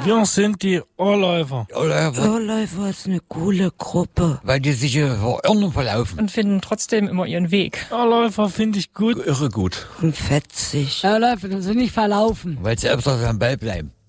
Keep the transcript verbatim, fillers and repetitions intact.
Wir sind die Ohrläufer. Ohrläufer. Ohrläufer ist eine coole Gruppe. Weil die sich hier verirren verlaufen. Und finden trotzdem immer ihren Weg. Ohrläufer finde ich gut. Irre gut. Und fetzig. Ohrläufer, dass sie nicht verlaufen. Weil sie öfters am Ball bleiben.